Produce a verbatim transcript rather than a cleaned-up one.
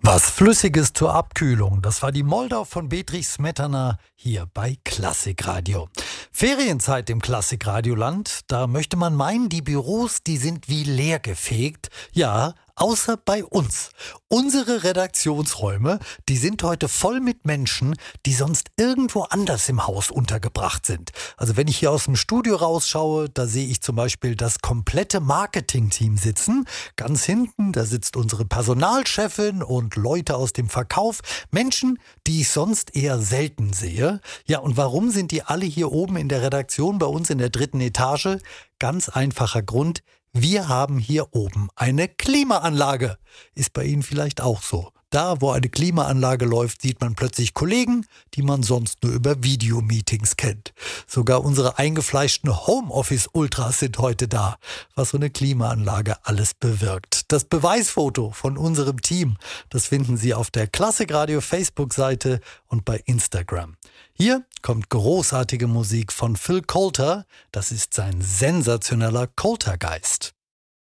Was Flüssiges zur Abkühlung. Das war die Moldau von Bedřich Smetana hier bei Klassikradio. Ferienzeit im Klassikradioland. Da möchte man meinen, die Büros, die sind wie leer gefegt. Ja, außer bei uns. Unsere Redaktionsräume, die sind heute voll mit Menschen, die sonst irgendwo anders im Haus untergebracht sind. Also wenn ich hier aus dem Studio rausschaue, da sehe ich zum Beispiel das komplette Marketingteam sitzen. Ganz hinten, da sitzt unsere Personalchefin und Leute aus dem Verkauf. Menschen, die ich sonst eher selten sehe. Ja, und warum sind die alle hier oben in der Redaktion bei uns in der dritten Etage? Ganz einfacher Grund. Wir haben hier oben eine Klimaanlage. Ist bei Ihnen vielleicht auch so. Da, wo eine Klimaanlage läuft, sieht man plötzlich Kollegen, die man sonst nur über Videomeetings kennt. Sogar unsere eingefleischten Homeoffice-Ultras sind heute da, was so eine Klimaanlage alles bewirkt. Das Beweisfoto von unserem Team, das finden Sie auf der Klassikradio Facebook-Seite und bei Instagram. Hier kommt großartige Musik von Phil Coulter. Das ist sein sensationeller Coultergeist.